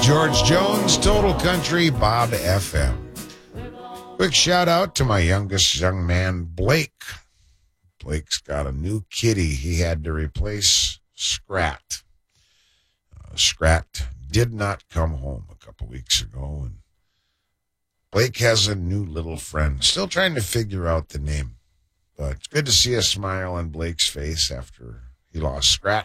George Jones, Total Country, Bob FM. Quick shout out to my youngest young man, Blake. Blake's got a new kitty. He had to replace Scrat. Scrat did not come home a couple weeks ago, and Blake has a new little friend. Still trying to figure out the name, but it's good to see a smile on Blake's face after he lost Scrat.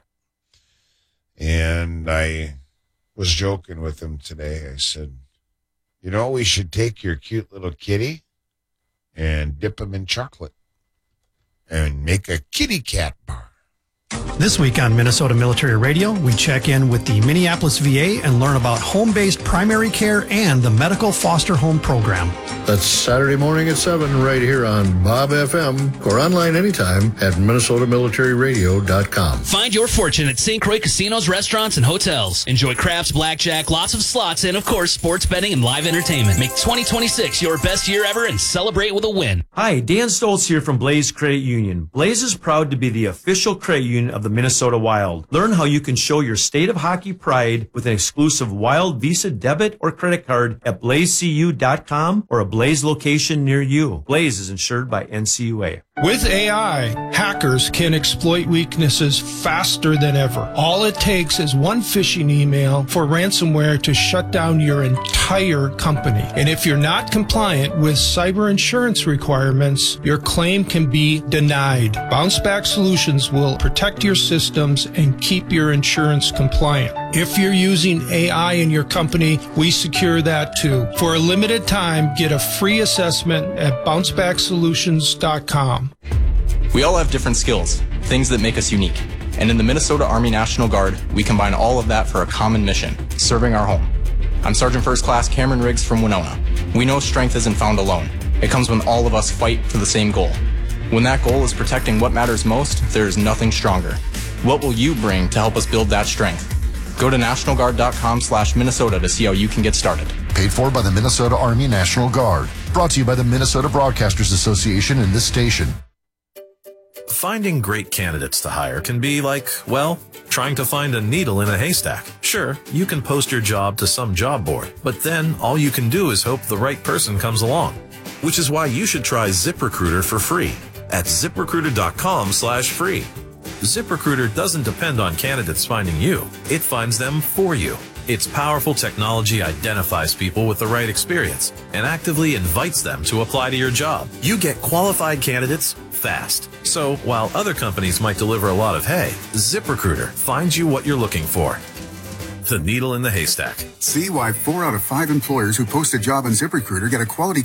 And I was joking with him today. I said, you know, we should take your cute little kitty and dip him in chocolate and make a kitty cat bar. This week on Minnesota Military Radio, we check in with the Minneapolis VA and learn about home-based primary care and the medical foster home program. That's Saturday morning at 7 right here on Bob FM or online anytime at MinnesotaMilitaryRadio.com. Find your fortune at St. Croix casinos, restaurants, and hotels. Enjoy craps, blackjack, lots of slots, and, of course, sports betting and live entertainment. Make 2026 your best year ever and celebrate with a win. Hi, Dan Stoltz here from Blaze Credit Union. Blaze is proud to be the official credit union of the Minnesota Wild. Learn how you can show your state of hockey pride with an exclusive Wild Visa debit or credit card at blazecu.com or a Blaze location near you. Blaze is insured by NCUA. With AI, hackers can exploit weaknesses faster than ever. All it takes is one phishing email for ransomware to shut down your entire company. And if you're not compliant with cyber insurance requirements, your claim can be denied. Bounce Back Solutions will protect your systems and keep your insurance compliant. If you're using AI in your company, we secure that too. For a limited time, get a free assessment at bouncebacksolutions.com. We all have different skills, things that make us unique. And in the Minnesota Army National Guard, we combine all of that for a common mission, serving our home. I'm Sergeant First Class Cameron Riggs from Winona. We know strength isn't found alone. It comes when all of us fight for the same goal. When that goal is protecting what matters most, there is nothing stronger. What will you bring to help us build that strength? Go to nationalguard.com/Minnesota to see how you can get started. Paid for by the Minnesota Army National Guard. Brought to you by the Minnesota Broadcasters Association and this station. Finding great candidates to hire can be like, well, trying to find a needle in a haystack. Sure, you can post your job to some job board, but then all you can do is hope the right person comes along. Which is why you should try ZipRecruiter for free at ZipRecruiter.com/free. ZipRecruiter doesn't depend on candidates finding you. It finds them for you. Its powerful technology identifies people with the right experience and actively invites them to apply to your job. You get qualified candidates fast. So while other companies might deliver a lot of hay, ZipRecruiter finds you what you're looking for. The needle in the haystack. See why 4 out of 5 employers who post a job on ZipRecruiter get a quality